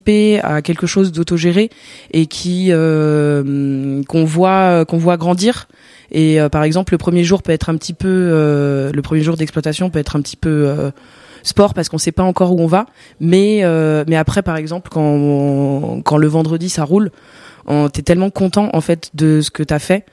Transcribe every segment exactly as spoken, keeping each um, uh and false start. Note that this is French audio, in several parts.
à quelque chose d'autogéré et qui euh, qu'on voit qu'on voit grandir. Et euh, par exemple, le premier jour peut être un petit peu euh, le premier jour d'exploitation peut être un petit peu euh, sport parce qu'on sait pas encore où on va, mais euh, mais après par exemple quand on, quand le vendredi ça roule, on, t'es tellement content en fait de ce que t'as fait.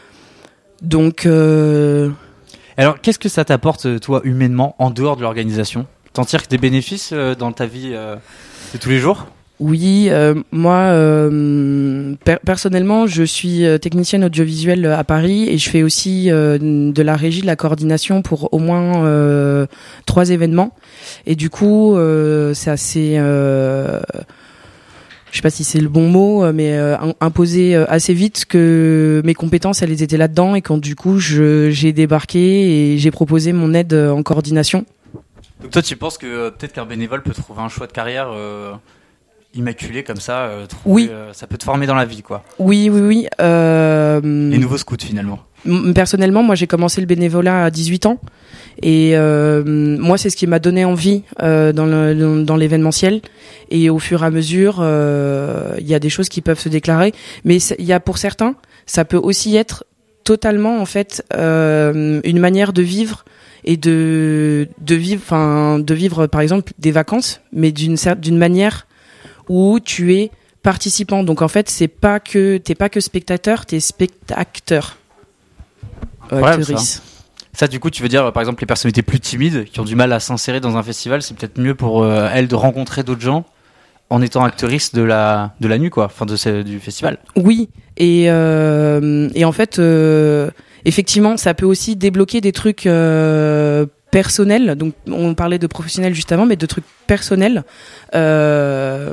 Donc euh... alors qu'est-ce que ça t'apporte toi humainement en dehors de l'organisation? T'en tires des bénéfices euh, dans ta vie euh, de tous les jours? Oui, euh, moi euh, per- personnellement, je suis technicienne audiovisuelle à Paris et je fais aussi euh, de la régie, de la coordination pour au moins euh, trois événements. Et du coup, euh, c'est assez, euh, je sais pas si c'est le bon mot, mais euh, imposé assez vite que mes compétences, elles étaient là-dedans et quand du coup, je, j'ai débarqué et j'ai proposé mon aide en coordination. Donc toi, tu penses que euh, peut-être qu'un bénévole peut trouver un choix de carrière euh... immaculé comme ça, euh, trouver, oui. euh, ça peut te former dans la vie, quoi. Oui, oui, oui. Euh... Les nouveaux scouts, finalement. Personnellement, moi, j'ai commencé le bénévolat à dix-huit ans, et euh, moi, c'est ce qui m'a donné envie euh, dans, le, dans l'événementiel. Et au fur et à mesure, il euh, y a des choses qui peuvent se déclarer, mais il y a pour certains, ça peut aussi être totalement, en fait, euh, une manière de vivre et de de vivre, enfin, de vivre, par exemple, des vacances, mais d'une d'une manière où tu es participant. Donc en fait, c'est pas que t'es pas que spectateur, t'es spectateur. Ouais, ça. ça, du coup, tu veux dire, par exemple, les personnalités plus timides qui ont du mal à s'insérer dans un festival, c'est peut-être mieux pour euh, elles de rencontrer d'autres gens en étant actrices de la de la nuit, quoi, enfin de ce, du festival. Oui, et euh, et en fait, euh, effectivement, ça peut aussi débloquer des trucs. Euh, personnel, donc on parlait de professionnel juste avant, mais de trucs personnels, euh,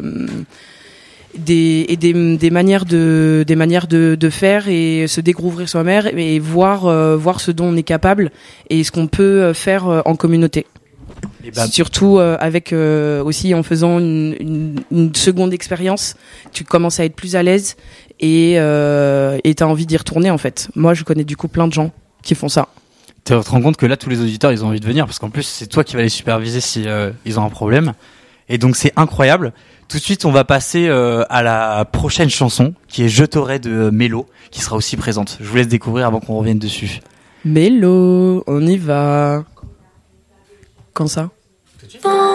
des et des, des manières de des manières de, de faire et se découvrir soi-même et voir euh, voir ce dont on est capable et ce qu'on peut faire en communauté. Et bah, surtout euh, avec euh, aussi en faisant une, une, une seconde expérience, tu commences à être plus à l'aise et euh, et t'as envie d'y retourner en fait. Moi, je connais du coup plein de gens qui font ça. Tu te rends compte que là, tous les auditeurs, ils ont envie de venir parce qu'en plus, c'est toi qui vas les superviser si euh, ils ont un problème. Et donc, c'est incroyable. Tout de suite, on va passer euh, à la prochaine chanson qui est Je t'aurai de Mélo, qui sera aussi présente. Je vous laisse découvrir avant qu'on revienne dessus. Mélo, on y va. Quand ça ?